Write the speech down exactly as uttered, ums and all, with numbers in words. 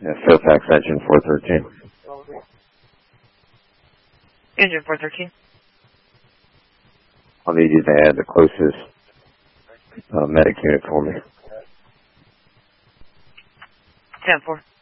Yeah, Fairfax engine four thirteen. Engine four thirteen. I'll need you to add the closest uh, medic unit for me. ten four.